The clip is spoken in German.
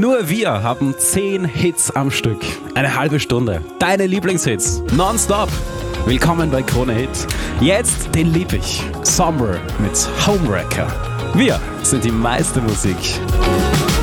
Nur wir haben 10 Hits am Stück. Eine halbe Stunde. Deine Lieblingshits. Nonstop. Willkommen bei Krone Hit. Jetzt den lieb ich. Somber mit Homewrecker. Wir sind die meiste Musik.